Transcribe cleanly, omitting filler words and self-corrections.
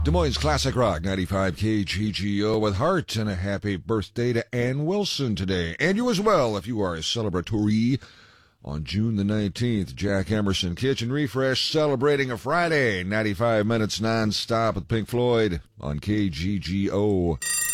Des Moines Classic Rock 95 KGGO with Heart, and a happy birthday to Ann Wilson today. And you as well, if you are a celebratory. On June the 19th, Jack Emerson Kitchen Refresh celebrating a Friday. 95 minutes non-stop with Pink Floyd on KGGO.